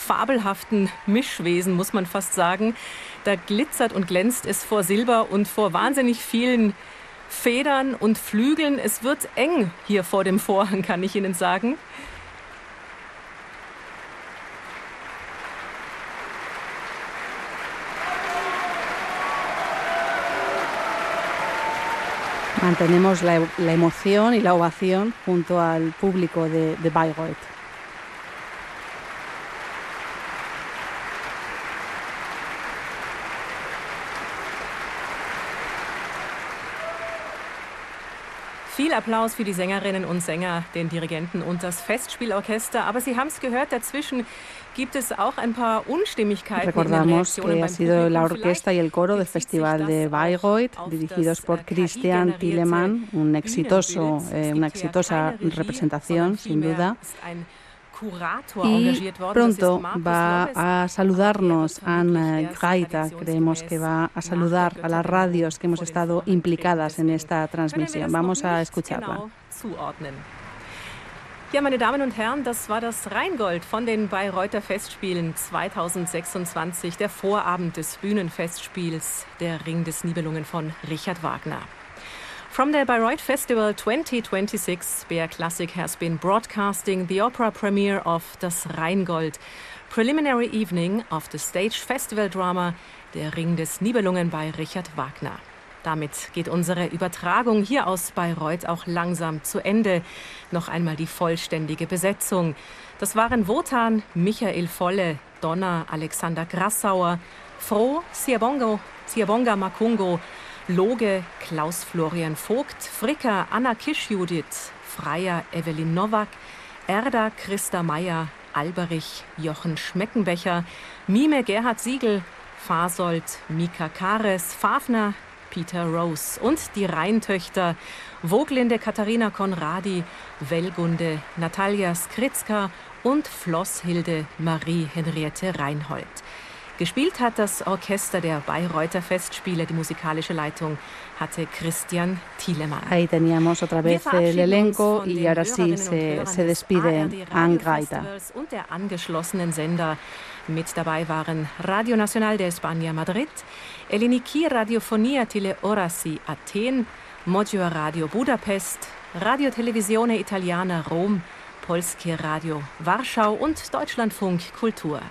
fabelhaften Mischwesen, muss man fast sagen. Da glitzert und glänzt es vor Silber und vor wahnsinnig vielen Federn und Flügeln. Es wird eng hier vor dem Vorhang, kann ich Ihnen sagen. Mantenemos la emoción y la ovación junto al público de Bayreuth. Viel Applaus für die Sängerinnen und Sänger, den Dirigenten und das Festspielorchester. Aber Sie haben es gehört, dazwischen gibt es auch ein paar Unstimmigkeiten. Recordamos que ha sido la orquesta y el coro del Festival de Bayreuth, dirigidos por Christian Thielemann, una exitosa representación, sin duda. Y pronto va a saludarnos Anne Greiter, creemos que va a saludar a las radios que hemos estado implicadas en esta transmisión. Vamos a escucharla. Ja, meine Damen und Herren, das war das Rheingold von den Bayreuther Festspielen 2026, der Vorabend des Bühnenfestspiels, der Ring des Nibelungen von Richard Wagner. From the Bayreuth Festival 2026, BR Classic has been broadcasting the opera premiere of Das Rheingold, preliminary evening of the stage festival drama Der Ring des Nibelungen bei Richard Wagner. Damit geht unsere Übertragung hier aus Bayreuth auch langsam zu Ende. Noch einmal die vollständige Besetzung. Das waren Wotan, Michael Volle, Donner, Alexander Grassauer, Froh, Siyabonga Makungo, Loge, Klaus-Florian Vogt, Fricker, Anna Kisch-Judith, Freier, Evelyn Nowak, Erda, Christa Meyer, Alberich, Jochen Schmeckenbecher, Mime, Gerhard Siegel, Fasold, Mika Kares, Fafner, Peter Rose und die Rheintöchter Voglinde Katharina Konradi, Wellgunde Natalia Skritzka und Flosshilde Marie Henriette Reinhold. Gespielt hat das Orchester der Bayreuther Festspiele, die musikalische Leitung hatte Christian Thielemann. Ahí teníamos otra vez el elenco y ahora sí se despide Anne Greiter. Und der angeschlossenen Sender. Mit dabei waren Radio Nacional de España Madrid, Eliniki Radiofonia Teleorasi Athen, Moggio Radio Budapest, Radio Televisione Italiana Rom, Polskie Radio Warschau und Deutschlandfunk Kultur.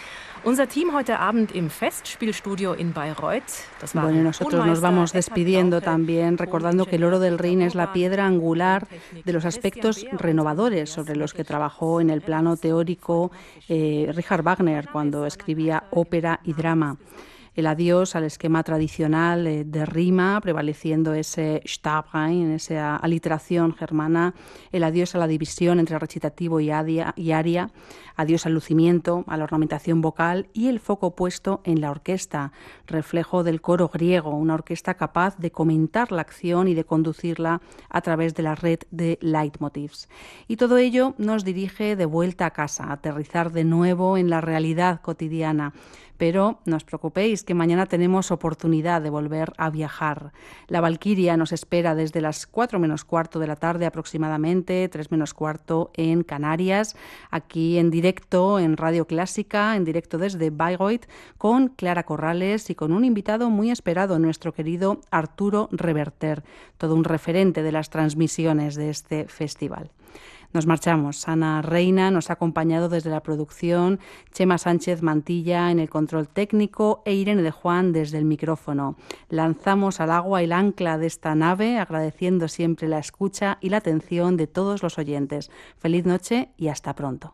Unser Team heute Abend im Festspielstudio in Bayreuth. Bueno, nosotros nos vamos despidiendo también recordando que el oro del Rin es la piedra angular de los aspectos renovadores sobre los que trabajó en el plano teórico Richard Wagner cuando escribía ópera y drama. El adiós al esquema tradicional de rima, prevaleciendo ese Stabrein, esa aliteración germana, el adiós a la división entre recitativo y aria, adiós al lucimiento, a la ornamentación vocal y el foco puesto en la orquesta, reflejo del coro griego, una orquesta capaz de comentar la acción y de conducirla a través de la red de leitmotivs. Y todo ello nos dirige de vuelta a casa, a aterrizar de nuevo en la realidad cotidiana. Pero no os preocupéis, que mañana tenemos oportunidad de volver a viajar. La Valquiria nos espera desde las 4 menos cuarto de la tarde aproximadamente, 3 menos cuarto en Canarias, aquí en directo en Radio Clásica, en directo desde Bayreuth, con Clara Corrales y con un invitado muy esperado, nuestro querido Arturo Reverter, todo un referente de las transmisiones de este festival. Nos marchamos. Ana Reina nos ha acompañado desde la producción, Chema Sánchez Mantilla en el control técnico e Irene de Juan desde el micrófono. Lanzamos al agua el ancla de esta nave, agradeciendo siempre la escucha y la atención de todos los oyentes. Feliz noche y hasta pronto.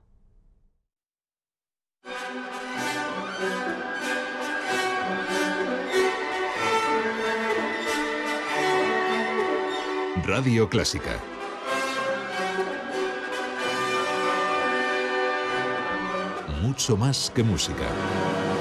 Radio Clásica. Mucho más que música.